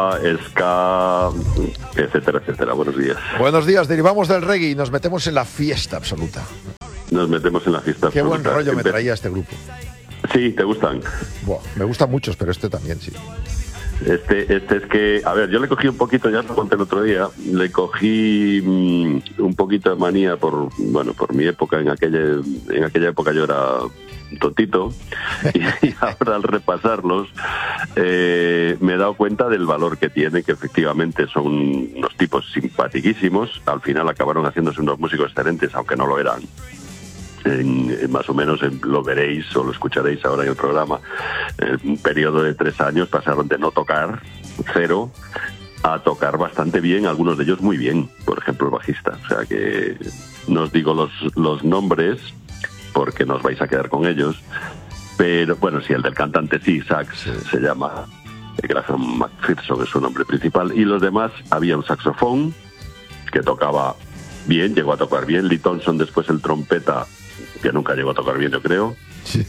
ska, etcétera, etcétera. Buenos días. Buenos días, derivamos del reggae y nos metemos en la fiesta absoluta. Nos metemos en la fiesta Qué absoluta. buen rollo me traía este grupo. Sí, ¿te gustan? Buah, me gustan muchos, pero este también, sí. Este es que, a ver, yo le cogí un poquito, ya lo conté el otro día, le cogí un poquito de manía por mi época, en aquella época yo era tontito, y ahora al repasarlos me he dado cuenta del valor que tiene, que efectivamente son unos tipos simpaticísimos, al final acabaron haciéndose unos músicos excelentes, aunque no lo eran. Más o menos lo veréis o lo escucharéis ahora en el programa. En un periodo de 3 años pasaron de no tocar cero a tocar bastante bien, algunos de ellos muy bien, por ejemplo el bajista. O sea que no os digo los nombres porque no os vais a quedar con ellos, pero bueno, sí, el del cantante sí, Sax, se llama Graham McPherson, es su nombre principal, y los demás había un saxofón que tocaba bien, llegó a tocar bien, Lee Thompson después el trompeta, que nunca llegó a tocar bien, yo creo. Sí.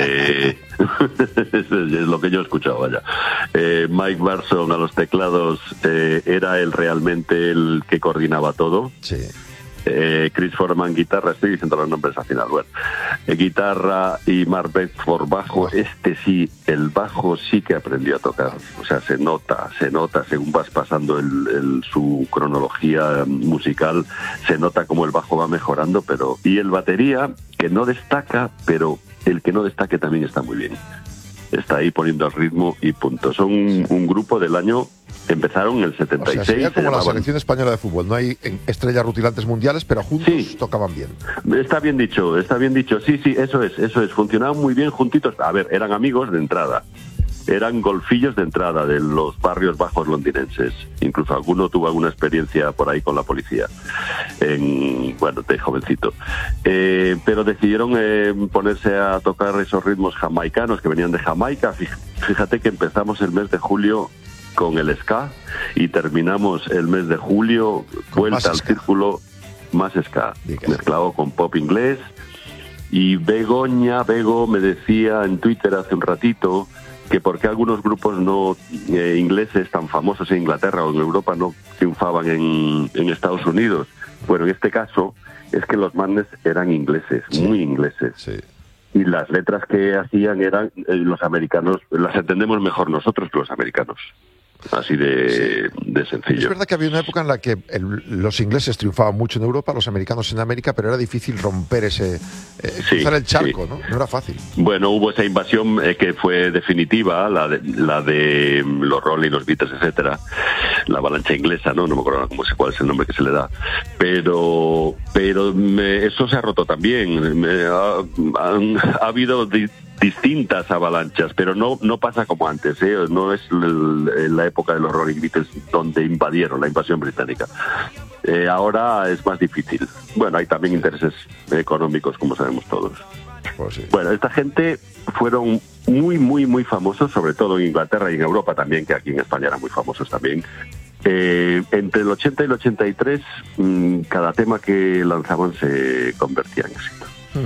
Es lo que yo he escuchado, vaya. Mike Barson a los teclados, era él realmente el que coordinaba todo. Sí. Chris Foreman guitarra, estoy diciendo los nombres al final, bueno, guitarra, y Mark Bedford bajo. El bajo sí que aprendió a tocar, o sea, se nota según vas pasando su cronología musical, se nota como el bajo va mejorando, y el batería, que no destaca, pero el que no destaque también está muy bien, está ahí poniendo el ritmo y punto. Son un grupo del año. Empezaron en el 76. O sea, sería como la selección española de fútbol. No hay estrellas rutilantes mundiales, pero juntos tocaban bien. Está bien dicho. Sí, eso es. Funcionaban muy bien juntitos. A ver, eran amigos de entrada. Eran golfillos de entrada de los barrios bajos londinenses. Incluso alguno tuvo alguna experiencia por ahí con la policía. De jovencito. Pero decidieron ponerse a tocar esos ritmos jamaicanos que venían de Jamaica. Fíjate que empezamos el mes de julio con el ska y terminamos el mes de julio con vuelta al círculo, más ska, mezclado con pop inglés. Y Bego me decía en Twitter hace un ratito que por qué algunos grupos no ingleses tan famosos en Inglaterra o en Europa no triunfaban en Estados Unidos. Bueno, en este caso es que los manes eran ingleses, muy ingleses. Sí. Y las letras que hacían eran los americanos, las entendemos mejor nosotros que los americanos. Así de sencillo. Es verdad que había una época en la que los ingleses triunfaban mucho en Europa, los americanos en América, pero era difícil romper cruzar el charco, ¿no? No era fácil. Bueno, hubo esa invasión que fue definitiva, la de los Rolling, los Beatles, etcétera, la avalancha inglesa, ¿no? No me acuerdo cuál es el nombre que se le da, pero eso se ha roto también. Ha habido distintas avalanchas, pero no pasa como antes, no es la época de los Rolling Beatles donde invadieron, la invasión británica. Ahora es más difícil. Bueno, hay también intereses económicos, como sabemos todos. Pues sí. Bueno, esta gente fueron muy, muy, muy famosos, sobre todo en Inglaterra y en Europa también, que aquí en España eran muy famosos también. Entre el 80 y el 83, cada tema que lanzaban se convertía en éxito.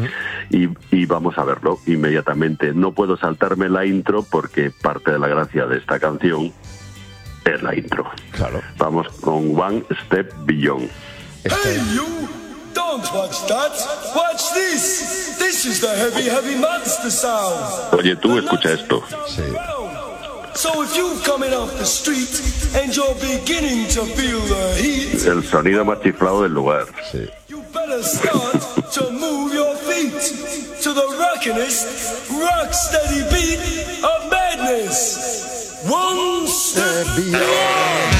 Y vamos a verlo inmediatamente. No puedo saltarme la intro porque parte de la gracia de esta canción es la intro. Claro. Vamos con One Step Beyond. Hey you, don't watch that, watch this. This is the heavy, heavy monster sound. Oye, tú escucha esto. Sí. So if you're coming off the street and you're beginning to feel the heat, el sonido más chiflado del lugar. Sí. better start to move your feet to the rockinest, rock steady beat of madness. One step beyond.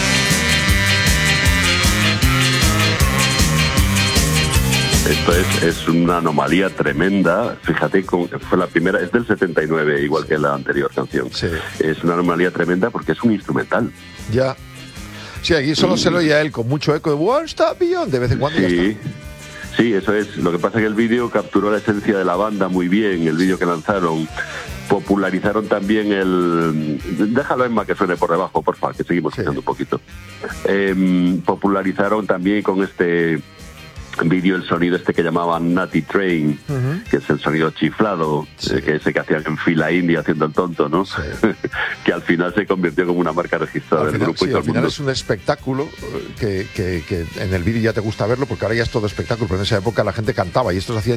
Esto es una anomalía tremenda. Fíjate, fue la primera, es del 79, igual que la anterior canción. Sí. Es una anomalía tremenda porque es un instrumental. Ya. Sí, aquí solo se lo oye a él con mucho eco de One Step Beyond, de vez en cuando. Sí. Sí, eso es. Lo que pasa es que el vídeo capturó la esencia de la banda muy bien, el vídeo que lanzaron. Popularizaron también déjalo Emma que suene por debajo, porfa, que seguimos escuchando un poquito. Popularizaron también con vídeo el sonido este que llamaban Nutty Train, que es el sonido chiflado, que ese que hacían en fila india haciendo el tonto, ¿no? Sí. Que al final se convirtió como una marca registrada del grupo. Sí, al final es un espectáculo que en el vídeo ya te gusta verlo, porque ahora ya es todo espectáculo, pero en esa época la gente cantaba y esto se hacía